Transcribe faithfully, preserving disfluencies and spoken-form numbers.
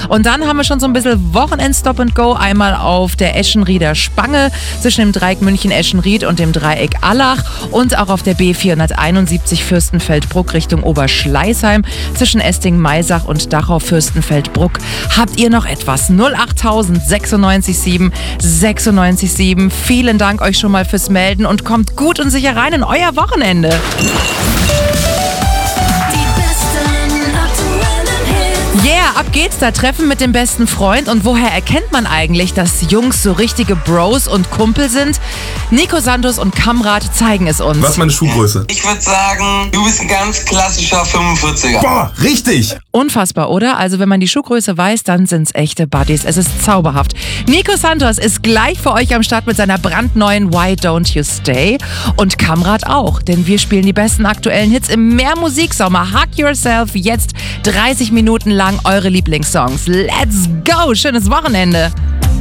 Und dann haben wir schon so ein bisschen Wochenend-Stop and Go. Einmal auf der Eschenrieder Spange zwischen dem Dreieck München-Eschenried und dem Dreieck Allach und auch auf der B vierhunderteinundsiebzig Fürstenfeldbruck Richtung Oberschleißheim zwischen Esting-Maisach und Dachau-Fürstenfeldbruck. Habt ihr noch etwas? null acht sechsundneunzig sieben sechsundneunzig sieben. Vielen Dank euch schon mal fürs Melden und kommt gut und sicher rein in euer Wochenende. Yeah, ab geht's, da Treffen mit dem besten Freund. Und woher erkennt man eigentlich, dass Jungs so richtige Bros und Kumpel sind? Nico Santos und Kamrat zeigen es uns. Was ist meine Schuhgröße? Ich würde sagen, du bist ein ganz klassischer fünfundvierziger. Boah, richtig! Unfassbar, oder? Also wenn man die Schuhgröße weiß, dann sind's echte Buddies. Es ist zauberhaft. Nico Santos ist gleich für euch am Start mit seiner brandneuen Why Don't You Stay? Und Kamrat auch, denn wir spielen die besten aktuellen Hits im Mehr-Musiksommer. Hug Yourself, jetzt dreißig Minuten lang eure Lieblingssongs. Let's go! Schönes Wochenende!